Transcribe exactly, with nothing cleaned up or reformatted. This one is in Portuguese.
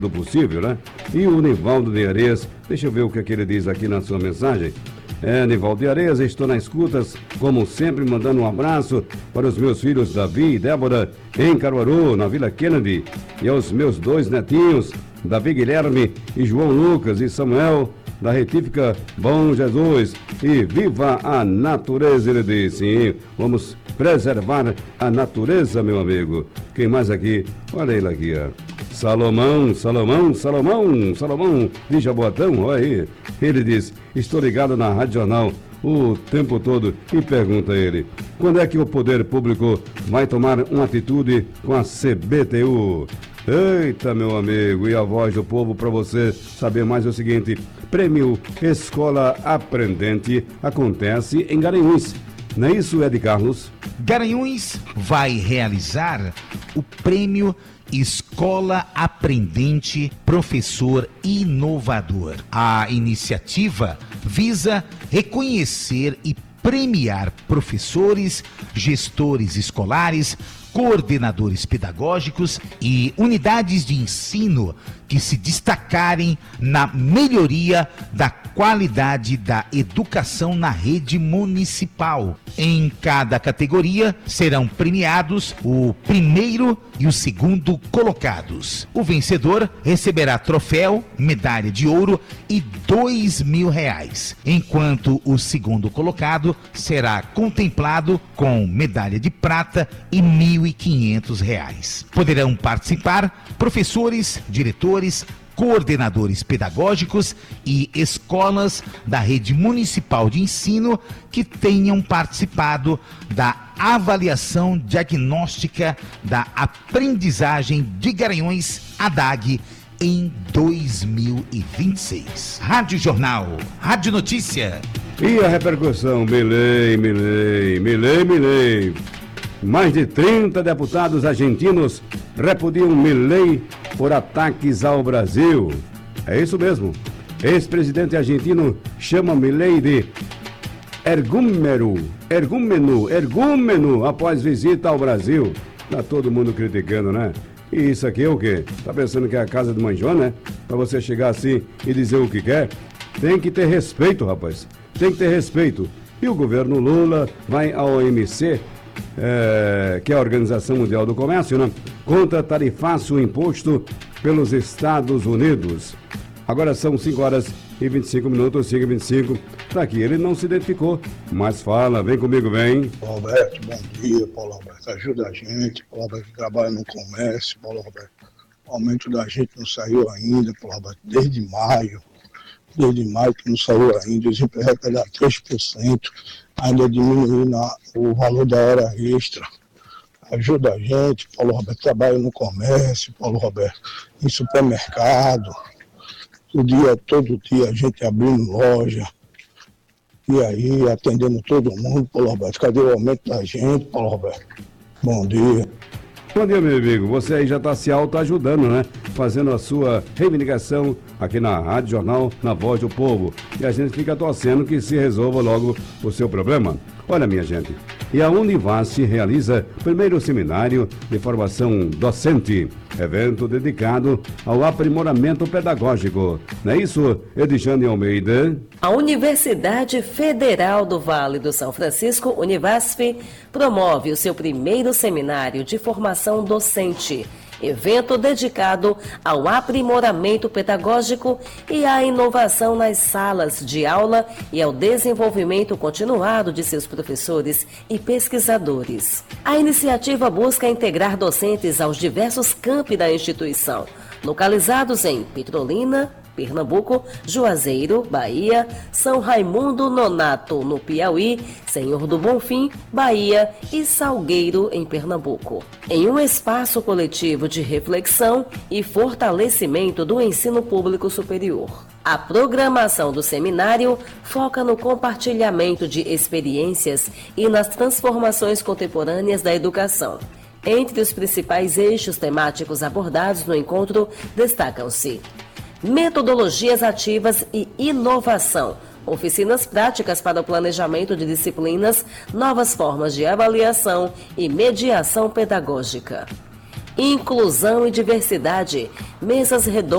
do possível, né? E o Nivaldo de Areias, deixa eu ver o que, é que ele diz aqui na sua mensagem. É, Nivaldo de Areias, estou na escuta, como sempre, mandando um abraço para os meus filhos Davi e Débora, em Caruaru, na Vila Kennedy, e aos meus dois netinhos, Davi Guilherme e João Lucas e Samuel, da retífica Bom Jesus. E viva a natureza, ele disse. Sim, vamos preservar a natureza, meu amigo. Quem mais aqui? Olha ele aqui, ó. Salomão, Salomão, Salomão, Salomão de Jaboatão, olha aí. Ele diz, estou ligado na Rádio Jornal o tempo todo, e pergunta a ele, quando é que o poder público vai tomar uma atitude com a C B T U? Eita, meu amigo, e a voz do povo para você saber mais é o seguinte, Prêmio Escola Aprendente acontece em Garanhuns. Não é isso, Ed Carlos? Garanhuns vai realizar o Prêmio Escola Aprendente Professor Inovador. A iniciativa visa reconhecer e premiar professores, gestores escolares, coordenadores pedagógicos e unidades de ensino que se destacarem na melhoria da qualidade da educação na rede municipal. Em cada categoria serão premiados o primeiro e o segundo colocados. O vencedor receberá troféu, medalha de ouro e dois mil reais, enquanto o segundo colocado será contemplado com medalha de prata e mil e quinhentos reais. Poderão participar professores, diretores, coordenadores pedagógicos e escolas da rede municipal de ensino que tenham participado da avaliação diagnóstica da aprendizagem de Garanhuns, A D A G, em dois mil e vinte e seis. Rádio Jornal, Rádio Notícia. E a repercussão, Milei, Milei, Milei, Milei. Mais de trinta deputados argentinos repudiam Milei por ataques ao Brasil. É isso mesmo. Ex-presidente argentino chama Milei de ergúmeno, ergúmeno, ergúmeno após visita ao Brasil. Tá todo mundo criticando, né? E isso aqui é o quê? Tá pensando que é a casa do Manjô, né? Pra você chegar assim e dizer o que quer? Tem que ter respeito, rapaz. Tem que ter respeito. E o governo Lula vai à O M C, É, que é a Organização Mundial do Comércio, né? Contra tarifaço imposto pelos Estados Unidos. Agora são cinco horas e vinte e cinco minutos, cinco e vinte e cinco. Tá aqui, ele não se identificou, mas fala, vem comigo, vem. Paulo Roberto, bom dia, Paulo Roberto. Ajuda a gente, Paulo Roberto que trabalha no comércio, Paulo Roberto. O aumento da gente não saiu ainda, Paulo Roberto, desde maio. Desde maio que não saiu ainda, o desemprego vai pegar três por cento, ainda diminuindo o valor da hora extra. Ajuda a gente, Paulo Roberto, trabalha no comércio, Paulo Roberto, em supermercado, o dia, todo dia a gente abrindo loja, e aí atendendo todo mundo, Paulo Roberto. Cadê o aumento da gente, Paulo Roberto? Bom dia. Bom dia, meu amigo. Você aí já está se auto-ajudando, né? Fazendo a sua reivindicação aqui na Rádio Jornal, na Voz do Povo. E a gente fica torcendo que se resolva logo o seu problema. Olha, minha gente, e a Univasf realiza o primeiro seminário de formação docente, evento dedicado ao aprimoramento pedagógico. Não é isso, Edjane Almeida? A Universidade Federal do Vale do São Francisco, Univasf, promove o seu primeiro seminário de formação docente, evento dedicado ao aprimoramento pedagógico e à inovação nas salas de aula e ao desenvolvimento continuado de seus professores e pesquisadores. A iniciativa busca integrar docentes aos diversos campi da instituição, localizados em Petrolina, Pernambuco, Juazeiro, Bahia, São Raimundo Nonato, no Piauí, Senhor do Bonfim, Bahia e Salgueiro, em Pernambuco. Em um espaço coletivo de reflexão e fortalecimento do ensino público superior. A programação do seminário foca no compartilhamento de experiências e nas transformações contemporâneas da educação. Entre os principais eixos temáticos abordados no encontro destacam-se metodologias ativas e inovação, oficinas práticas para o planejamento de disciplinas, novas formas de avaliação e mediação pedagógica. Inclusão e diversidade, mesas redondas